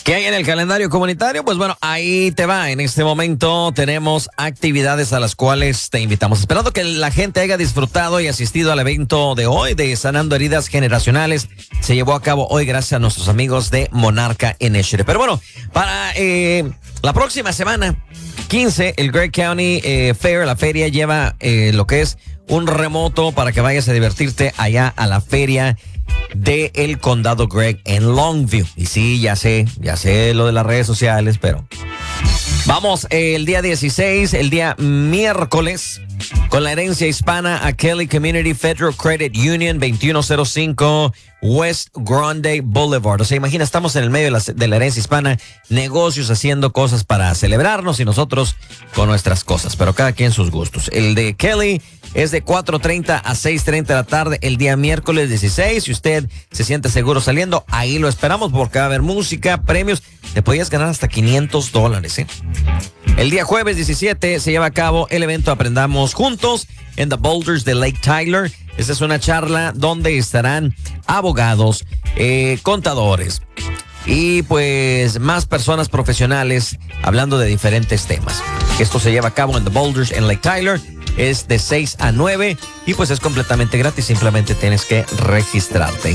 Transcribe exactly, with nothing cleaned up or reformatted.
¿Qué hay en el calendario comunitario? Pues bueno, ahí te va. En este momento tenemos actividades a las cuales te invitamos. Esperando que la gente haya disfrutado y asistido al evento de hoy de Sanando Heridas Generacionales. Se llevó a cabo hoy gracias a nuestros amigos de Monarca Initiative. Pero bueno, para eh, la próxima semana, quince, el Gregg County eh, Fair, la feria, lleva eh, lo que es un remoto para que vayas a divertirte allá a la feria de el condado Gregg en Longview. Y sí, ya sé, ya sé lo de las redes sociales, pero vamos, eh, el día dieciséis, el día miércoles, con la herencia hispana a Kelly Community Federal Credit Union, veintiuno cero cinco West Grande Boulevard. O sea, imagina, estamos en el medio de la, de la herencia hispana, negocios haciendo cosas para celebrarnos y nosotros con nuestras cosas, pero cada quien sus gustos. El de Kelly es de cuatro treinta a seis treinta de la tarde el día miércoles dieciséis. Si usted se siente seguro saliendo, ahí lo esperamos porque va a haber música, premios. Te podías ganar hasta quinientos dólares, ¿eh? El día jueves diecisiete se lleva a cabo el evento Aprendamos Juntos en The Boulders de Lake Tyler. Esta es una charla donde estarán abogados, eh, contadores y pues más personas profesionales hablando de diferentes temas. Esto se lleva a cabo en The Boulders en Lake Tyler. Es de seis a nueve y pues es completamente gratis. Simplemente tienes que registrarte.